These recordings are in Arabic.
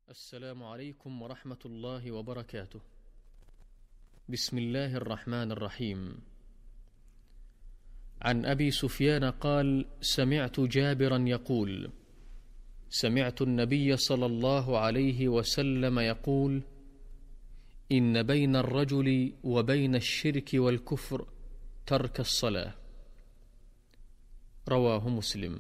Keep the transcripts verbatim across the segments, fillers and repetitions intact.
السلام عليكم ورحمة الله وبركاته. بسم الله الرحمن الرحيم. عن أبي سفيان قال: سمعت جابرا يقول: سمعت النبي صلى الله عليه وسلم يقول: إن بين الرجل وبين الشرك والكفر ترك الصلاة. رواه مسلم.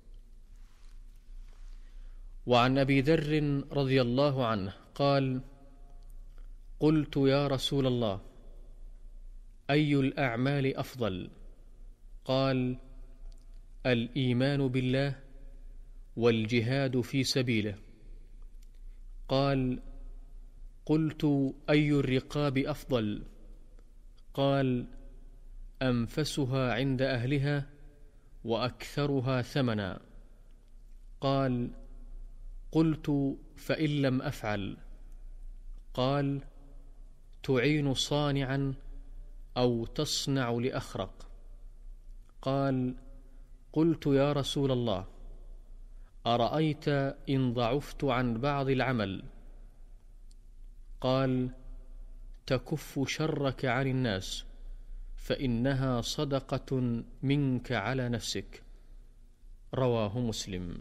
وعن أبي ذر رضي الله عنه قال: قلت يا رسول الله، أي الأعمال أفضل؟ قال: الإيمان بالله والجهاد في سبيله. قال: قلت أي الرقاب أفضل؟ قال: أنفسها عند أهلها وأكثرها ثمنا. قال: قلت فإن لم أفعل؟ قال: تعين صانعا أو تصنع لأخرق. قال: قلت يا رسول الله، أرأيت إن ضعفت عن بعض العمل؟ قال: تكف شرك عن الناس، فإنها صدقة منك على نفسك. رواه مسلم.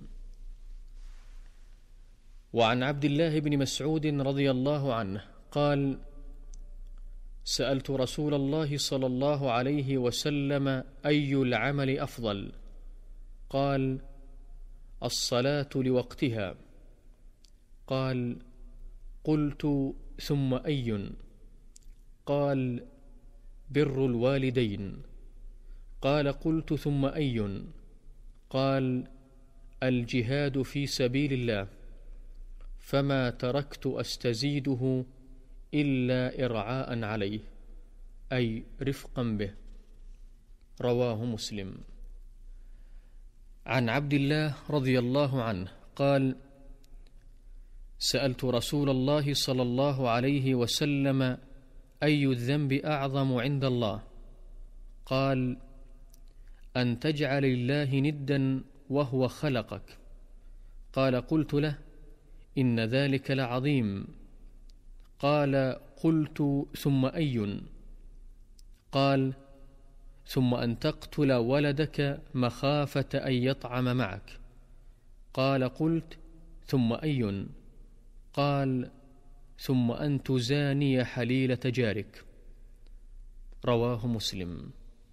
وعن عبد الله بن مسعود رضي الله عنه قال: سألت رسول الله صلى الله عليه وسلم أي العمل أفضل؟ قال: الصلاة لوقتها. قال: قلت ثم أي؟ قال: بر الوالدين. قال: قلت ثم أي؟ قال: الجهاد في سبيل الله، فما تركت أستزيده إلا إرعاء عليه، أي رفقا به. رواه مسلم. عن عبد الله رضي الله عنه قال: سألت رسول الله صلى الله عليه وسلم أي الذنب أعظم عند الله؟ قال: أن تجعل الله ندا وهو خلقك. قال: قلت له: إن ذلك لعظيم. قال: قلت ثم أي؟ قال: ثم أن تقتل ولدك مخافة أن يطعم معك. قال: قلت ثم أي؟ قال: ثم أن تزاني حليلة جارك. رواه مسلم.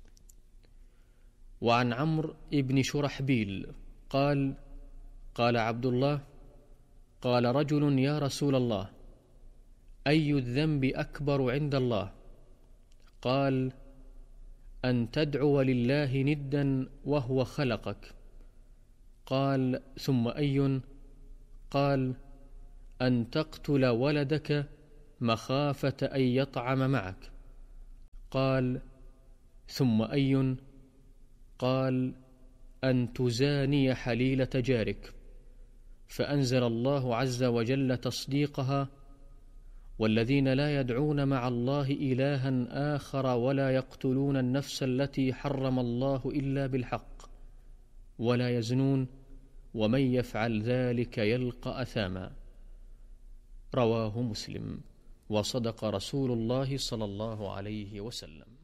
وعن عمرو بن شرحبيل قال: قال عبد الله: قال رجل: يا رسول الله، أي الذنب أكبر عند الله؟ قال: أن تدعو لله ندا وهو خلقك. قال: ثم أي؟ قال: أن تقتل ولدك مخافة أن يطعم معك. قال: ثم أي؟ قال: أن تزاني حليلة جارك. فأنزل الله عز وجل تصديقها: والذين لا يدعون مع الله إلها آخر ولا يقتلون النفس التي حرم الله إلا بالحق ولا يزنون ومن يفعل ذلك يلقى أثاما. رواه مسلم. وصدق رسول الله صلى الله عليه وسلم.